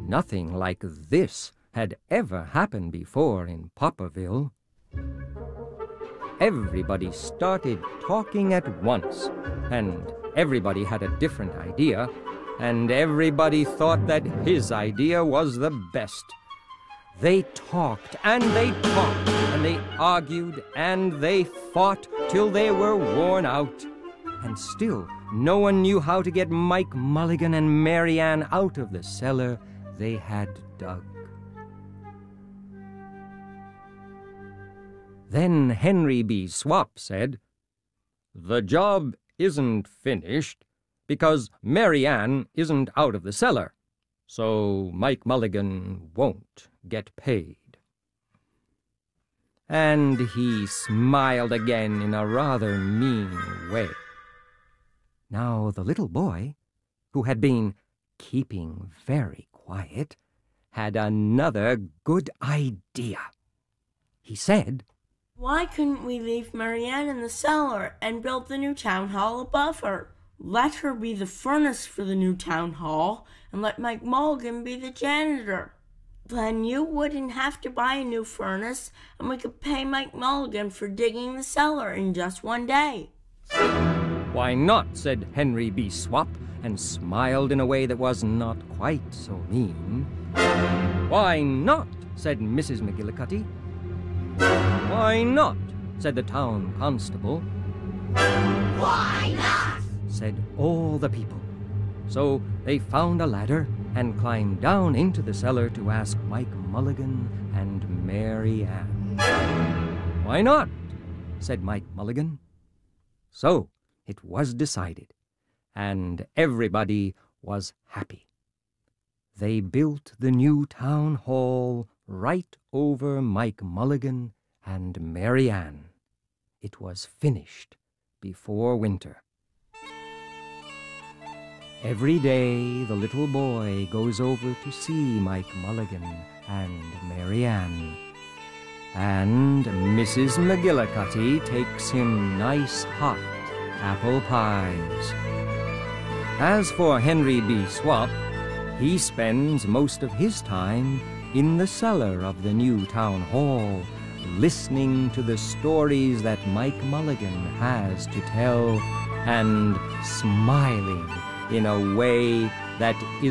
Nothing like this had ever happened before in Popperville. Everybody started talking at once, and everybody had a different idea, and everybody thought that his idea was the best. They talked, and they talked, and they argued, and they fought till they were worn out. And still, no one knew how to get Mike Mulligan and Mary Ann out of the cellar they had dug. Then Henry B. Swap said, "The job isn't finished because Mary Ann isn't out of the cellar, so Mike Mulligan won't get paid." And he smiled again in a rather mean way. Now the little boy, who had been keeping very quiet, had another good idea. He said, "Why couldn't we leave Mary Ann in the cellar and build the new town hall above her? Let her be the furnace for the new town hall, and let Mike Mulligan be the janitor. Then you wouldn't have to buy a new furnace, and we could pay Mike Mulligan for digging the cellar in just one day." "Why not?" said Henry B. Swap, and smiled in a way that was not quite so mean. "Why not?" said Mrs. McGillicuddy. "Why not?" said the town constable. Why not? Said all the people. So they found a ladder and climbed down into the cellar to ask Mike Mulligan and Mary Ann. "Why not?" said Mike Mulligan. So it was decided, and everybody was happy. They built the new town hall right over Mike Mulligan and Mary Ann. It was finished before winter. Every day the little boy goes over to see Mike Mulligan and Mary Ann, and Mrs. McGillicuddy takes him nice hot apple pies. As for Henry B. Swap, he spends most of his time in the cellar of the new town hall, listening to the stories that Mike Mulligan has to tell, and smiling in a way that is